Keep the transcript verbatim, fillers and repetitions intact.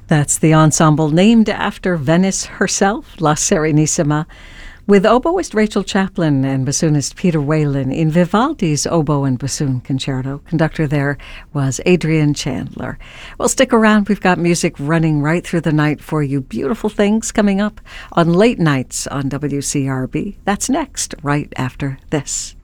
That's the ensemble named after Venice herself, La Serenissima, with oboist Rachel Chaplin and bassoonist Peter Whalen in Vivaldi's Oboe and Bassoon Concerto. Conductor there was Adrian Chandler. Well, stick around. We've got music running right through the night for you. Beautiful things coming up on late nights on W C R B. That's next, right after this.